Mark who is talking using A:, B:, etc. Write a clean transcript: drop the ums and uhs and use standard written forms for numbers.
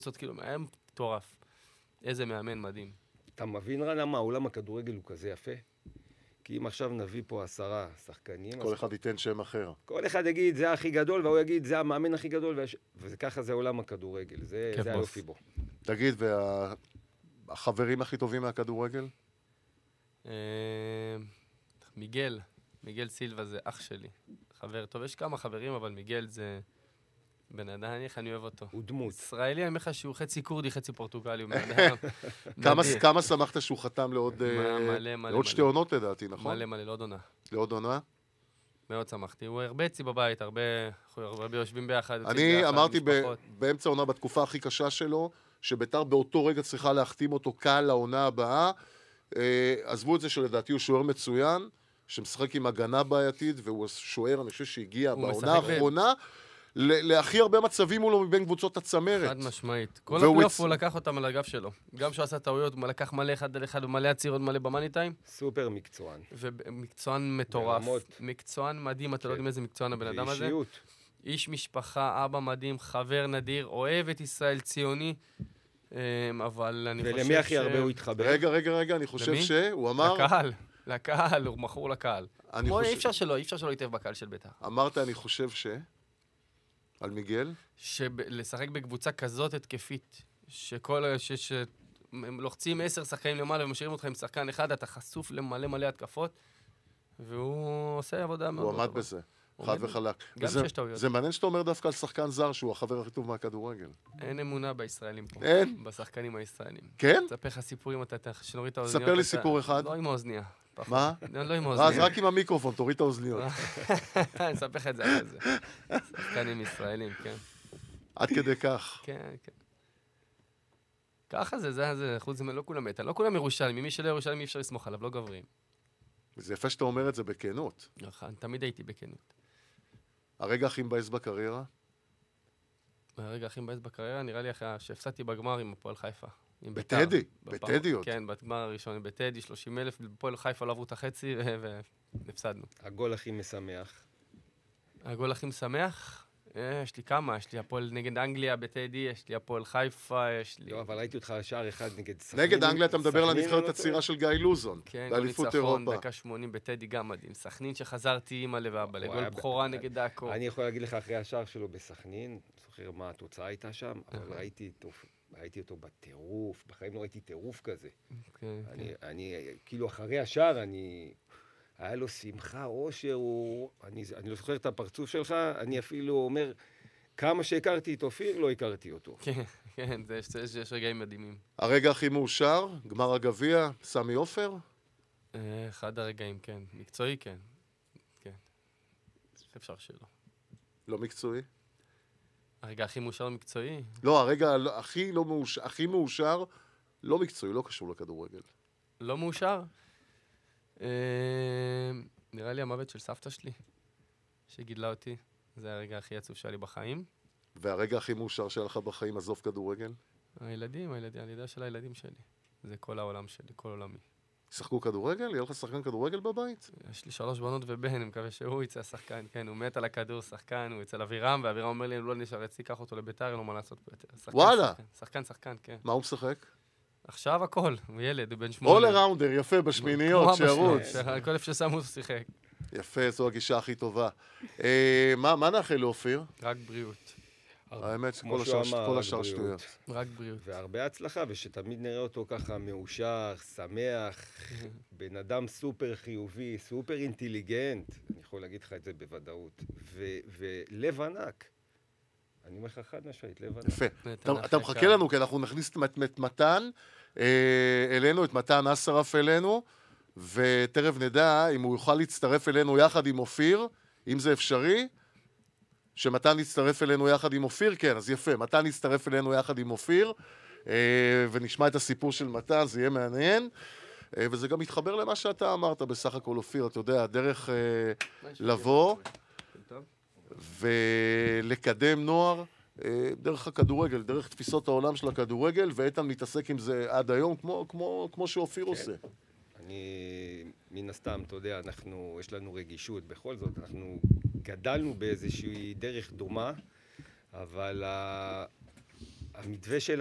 A: זאת כאילו, היה מטורף. איזה מאמן מדהים.
B: אתה מבין רן למה העולם הכדורגל הוא כזה יפה? כי אם עכשיו נביא פה 10 שחקנים...
C: כל אחד ייתן שם אחר.
B: כל אחד יגיד, זה הכי גדול, והוא יגיד, זה המאמן הכי גדול, וככה זה עולם הכדורגל, זה היופי בו.
C: תגיד, והחברים הכי טובים מהכדורגל?
A: מיגל סילבה זה אח שלי. חבר טוב, יש כמה חברים, אבל מיגל זה בן אדם, אני אוהב אותו.
B: הוא דמות.
A: ישראלי, אני אומר לך שהוא חצי קורדי, חצי פורטוגלי, הוא בן אדם.
C: כמה שמחת שהוא חתם לעוד 2 עונות לדעתי, נכון?
A: מלא, לעוד עונה.
C: לעוד עונה?
A: מאוד שמחתי. הוא הרבה אצלי בבית, הרבה יושבים ביחד.
C: אני אמרתי באמצע העונה, בתקופה הכי קשה שלו, שביתר באותו רגע צריכה להחתים אותו קל לעונה הבאה. עזבו את זה שלדעתי הוא שוער מצוין, שמשחק עם הגנה בעייתית, והוא שוער, אני חושב שהגיע בעונה האחרונה, להכי הרבה מצבים מולו מבין קבוצות הצמרת.
A: חד משמעית. כל הפלייאוף הוא לקח אותם על הגב שלו. גם שהוא עשה טעויות, הוא לקח מלא אחד על אחד, ומלא עצירות, מלא במאני טיים.
B: סופר מקצוען.
A: ומקצוען מטורף. מקצוען מדהים, אתה לא יודעים איזה מקצוען הבן אדם הזה.
B: ואישיות.
A: איש משפחה, אבא מדהים, חבר נדיר, אוהב את ישראל, ציוני. אבל אני חושב
B: ולמי הכי הרבה הוא התחבר?
C: רגע, אני חושב שהוא אמר...
A: לקהל, הוא מכור לקהל. אי אפשר שלא יתאהב בקהל של בית"ר.
C: אמרת, אני חושב על מיגל?
A: לשחק בקבוצה כזאת התקפית, שלוחצים 10 שחקנים למעלה ומשאירים אותך עם שחקן אחד, אתה חשוף למלא התקפות, והוא עושה עבודה מאוד.
C: הוא עמד בזה, חד וחלק.
A: גם שיש טעויות.
C: זה מעניין שאתה אומר דווקא על שחקן זר, שהוא החבר הכי טוב מהכדורגל.
A: אין אמונה בישראלים פה.
C: אין?
A: בשחקנים הישראלים.
C: כן?
A: תספר לך סיפורים, שנוריד את האוזניות.
C: ספר לי סיפור אחד.
A: לא עם האוזניה.
C: מה?
A: לא עם האוזניה.
C: אז רק עם המיקרופון, תוריד את האוזניות.
A: אני אספר לך את זה אחרי זה. שחקנים ישראלים, כן.
C: עד כדי כך.
A: כן. ככה זה, חוץ מזה, לא כולם מתה. לא כולם ירושלמים. מי שלא ירושלמים אי אפשר לסמוך עליו, לא גברים.
C: זה יפה שאתה אומר את זה בכנות.
A: נכון, תמיד הייתי בכנות.
C: הרגע הכי מבאס בקריירה?
A: הרגע הכי מבאס בקריירה, נראה לי אחרי שהפסדתי בגמר עם הפועל חיפה.
C: בטדי? בטדי עוד?
A: כן, בגמר הראשון, בטדי, 30,000, בפועל חיפה לא עברו את החצי, והפסדנו.
B: הגול הכי משמח.
A: הגול הכי משמח? יש לי כמה, יש לי הפועל נגד אנגליה בטדי, יש לי הפועל חיפה, יש לי...
B: לא, אבל ראיתי אותך שער אחד נגד סכנין.
C: נגד אנגליה אתה מדבר על הנבחרת הצעירה של גיא לוזון.
A: כן, גול ניצחון, דקה 80 בטדי גם מדהים. סכנין שחזרתי אימא ואבא, גול בכורה נגד דאקו.
B: אני יכול להגיד לך אחרי השער שלו בסכנין, זוכר מה התוצאה הייתה שם, אבל ראיתי אותו בטירוף, בחיים לא ראיתי טירוף כזה. אני, כאילו אחרי השער, היה לו שמחה, אושר, אני לא זוכר את הפרצוף שלך, אני אפילו אומר, כמה שהכרתי את אופיר, לא הכרתי אותו.
A: כן, יש רגעים מדהימים.
C: הרגע הכי מאושר, גמר הגביע, סמי עופר?
A: אחד הרגעים, כן. מקצועי, כן. אפשר שלא.
C: לא מקצועי?
A: הרגע הכי מאושר מקצועי?
C: לא, הרגע הכי מאושר, לא מקצועי, לא קשור לכדורגל.
A: לא מאושר? נראה לי המוות של סבתא שלי, שגידלה אותי. זה הרגע הכי עצוב שהיה לי בחיים.
C: והרגע הכי מאושר שהיה לך בחיים, עזוב כדורגל?
A: הילדים, הלידה של הילדים שלי. זה כל העולם שלי, כל עולמי.
C: שחקו כדורגל? יהיה לך שחקן כדורגל בבית?
A: יש לי 3 בנות ובן, אני מקווה שהוא יצא שחקן, כן, הוא מת על הכדור, שחקן, הוא אצל אבירם, ואבירם אומר לי, לא נשאר אצלי, קח אותו לביתר, אין לו מה לעשות פה יותר.
C: וואלה!
A: שחקן, כן.
C: מה הוא משחק?
A: עכשיו הכל, הוא ילד, הוא בן 8.
C: all arounder, יפה, בשמיניות, שירוץ.
A: כל איפה ששמו הוא שיחק.
C: יפה, זו הגישה הכי טובה. מה נאחל לאופיר?
A: רק בריאות.
C: האמת שכל השאר שטויות.
A: רק בריאות.
B: והרבה הצלחה, ושתמיד נראה אותו ככה מאושר, שמח, בן אדם סופר חיובי, סופר אינטליגנט, אני יכול להגיד לך את זה בוודאות, ולב ענק. אני אומר לך חד משמעית, לב ענק.
C: יפה. אתה מחכה לנו, כי אנחנו נכניס את מתן אלינו, את מתן אסרף אלינו, ותרב נדע אם הוא יוכל להצטרף אלינו יחד עם אופיר, אם זה אפשרי. שמתן יצטרף אלינו יחד עם אופיר, כן, אז יפה, מתן יצטרף אלינו יחד עם אופיר, ונשמע את הסיפור של מתן, זה יהיה מעניין, וזה גם מתחבר למה שאתה אמרת בסך הכל, אופיר, אתה יודע, הדרך לבוא ולקדם נוער, דרך הכדורגל, דרך תפיסות העולם של הכדורגל, ואיתן מתעסק עם זה עד היום, כמו שאופיר עושה.
B: מן הסתם, אתה יודע, יש לנו רגישות, בכל זאת, אנחנו גדלנו באיזושהי דרך דומה, אבל המתווה